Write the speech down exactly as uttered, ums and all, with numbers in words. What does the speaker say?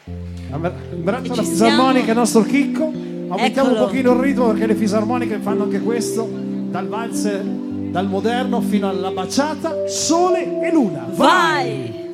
Abbraccio la fisarmonica, il nostro Chicco. Aumentiamo Eccolo. un pochino il ritmo perché le fisarmoniche fanno anche questo. Dal valzer, dal moderno fino alla baciata, sole e luna. Vai! Vai.